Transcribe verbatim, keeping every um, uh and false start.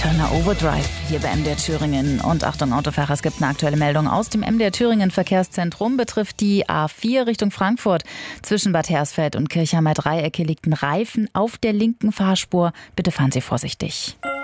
Gonna Overdrive hier bei M D R Thüringen. Und Achtung Autofahrer, es gibt eine aktuelle Meldung aus dem M D R Thüringen Verkehrszentrum. Betrifft die A vier Richtung Frankfurt. Zwischen Bad Hersfeld und Kirchheimer Dreiecke liegt ein Reifen auf der linken Fahrspur. Bitte fahren Sie vorsichtig.